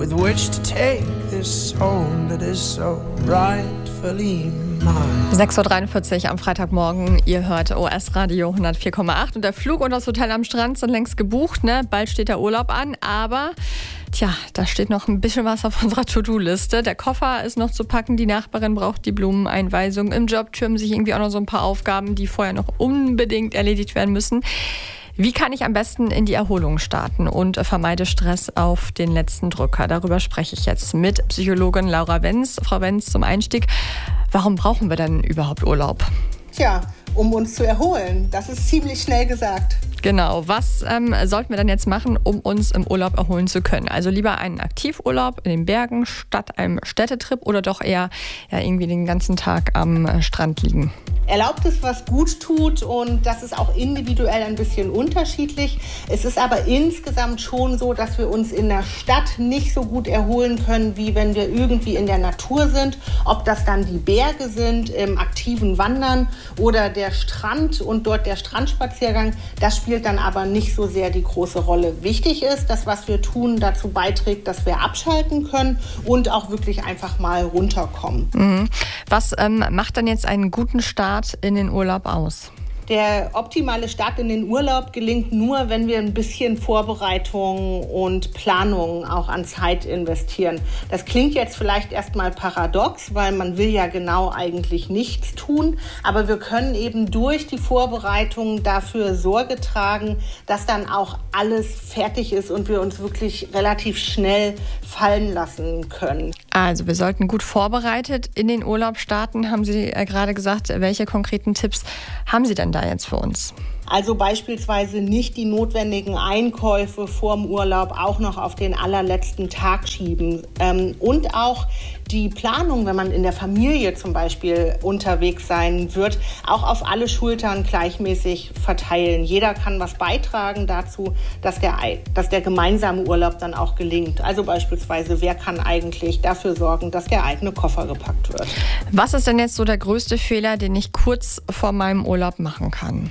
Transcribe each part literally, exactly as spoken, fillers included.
with which to take this home that is so rightfully mine. sechs Uhr dreiundvierzig am Freitagmorgen. Ihr hört O S Radio hundertvier Komma acht. Und der Flug und das Hotel am Strand sind längst gebucht. Ne? Bald steht der Urlaub an. Aber, tja, da steht noch ein bisschen was auf unserer To-Do-Liste. Der Koffer ist noch zu packen. Die Nachbarin braucht die Blumeneinweisung. Im Job türmen sich irgendwie auch noch so ein paar Aufgaben, die vorher noch unbedingt erledigt werden müssen. Wie kann ich am besten in die Erholung starten und vermeide Stress auf den letzten Drücker? Darüber spreche ich jetzt mit Psychologin Laura Wenz. Frau Wenz, zum Einstieg, warum brauchen wir denn überhaupt Urlaub? Tja, um uns zu erholen. Das ist ziemlich schnell gesagt. Genau. Was ähm, sollten wir dann jetzt machen, um uns im Urlaub erholen zu können? Also lieber einen Aktivurlaub in den Bergen statt einem Städtetrip oder doch eher ja, irgendwie den ganzen Tag am äh, Strand liegen? Erlaubt es, was gut tut, und das ist auch individuell ein bisschen unterschiedlich. Es ist aber insgesamt schon so, dass wir uns in der Stadt nicht so gut erholen können, wie wenn wir irgendwie in der Natur sind. Ob das dann die Berge sind, im aktiven Wandern oder der Strand und dort der Strandspaziergang, das spielt dann aber nicht so sehr die große Rolle. Wichtig ist, dass was wir tun dazu beiträgt, dass wir abschalten können und auch wirklich einfach mal runterkommen. Mhm. Was ähm, macht dann jetzt einen guten Start in den Urlaub aus? Der optimale Start in den Urlaub gelingt nur, wenn wir ein bisschen Vorbereitung und Planung auch an Zeit investieren. Das klingt jetzt vielleicht erstmal paradox, weil man will ja genau eigentlich nichts tun. Aber wir können eben durch die Vorbereitung dafür Sorge tragen, dass dann auch alles fertig ist und wir uns wirklich relativ schnell fallen lassen können. Also wir sollten gut vorbereitet in den Urlaub starten. Haben Sie äh, gerade gesagt, welche konkreten Tipps haben Sie denn da jetzt für uns? Also beispielsweise nicht die notwendigen Einkäufe vorm Urlaub auch noch auf den allerletzten Tag schieben. Ähm, und auch die Planung, wenn man in der Familie zum Beispiel unterwegs sein wird, auch auf alle Schultern gleichmäßig verteilen. Jeder kann was beitragen dazu, dass der, dass der gemeinsame Urlaub dann auch gelingt. Also beispielsweise, wer kann eigentlich dafür sorgen, dass der eigene Koffer gepackt wird. Was ist denn jetzt so der größte Fehler, den ich kurz vor meinem Urlaub machen kann?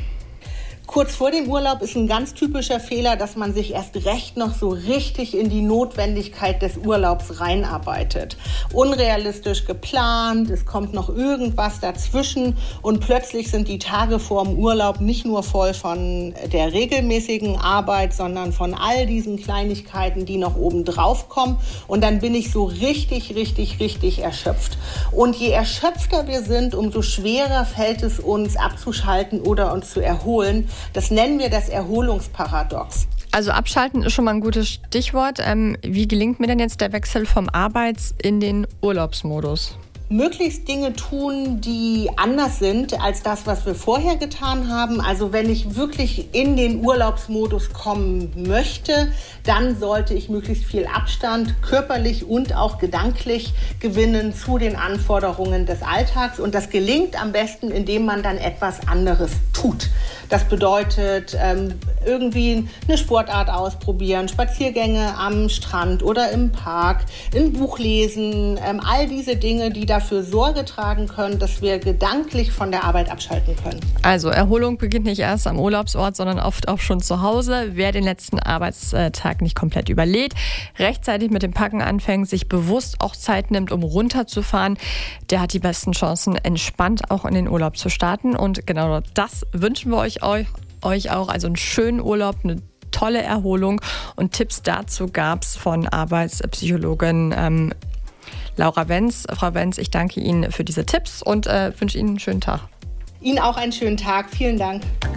Kurz vor dem Urlaub ist ein ganz typischer Fehler, dass man sich erst recht noch so richtig in die Notwendigkeit des Urlaubs reinarbeitet. Unrealistisch geplant, es kommt noch irgendwas dazwischen und plötzlich sind die Tage vor dem Urlaub nicht nur voll von der regelmäßigen Arbeit, sondern von all diesen Kleinigkeiten, die noch oben drauf kommen. Und dann bin ich so richtig, richtig, richtig erschöpft. Und je erschöpfter wir sind, umso schwerer fällt es uns abzuschalten oder uns zu erholen. Das nennen wir das Erholungsparadox. Also abschalten ist schon mal ein gutes Stichwort. Ähm, wie gelingt mir denn jetzt der Wechsel vom Arbeits- in den Urlaubsmodus? Möglichst Dinge tun, die anders sind als das, was wir vorher getan haben. Also wenn ich wirklich in den Urlaubsmodus kommen möchte, dann sollte ich möglichst viel Abstand, körperlich und auch gedanklich, gewinnen zu den Anforderungen des Alltags. Und das gelingt am besten, indem man dann etwas anderes tut. Das bedeutet, ähm, irgendwie eine Sportart ausprobieren, Spaziergänge am Strand oder im Park, ein Buch lesen, ähm, all diese Dinge, die dafür Sorge tragen können, dass wir gedanklich von der Arbeit abschalten können. Also Erholung beginnt nicht erst am Urlaubsort, sondern oft auch schon zu Hause. Wer den letzten Arbeitstag nicht komplett überlädt, rechtzeitig mit dem Packen anfängt, sich bewusst auch Zeit nimmt, um runterzufahren, der hat die besten Chancen, entspannt auch in den Urlaub zu starten. Und genau das wünschen wir euch, euch, euch auch. Also einen schönen Urlaub, eine tolle Erholung. Und Tipps dazu gab es von Arbeitspsychologin ähm, Laura Wenz. Frau Wenz, ich danke Ihnen für diese Tipps und äh, wünsche Ihnen einen schönen Tag. Ihnen auch einen schönen Tag. Vielen Dank.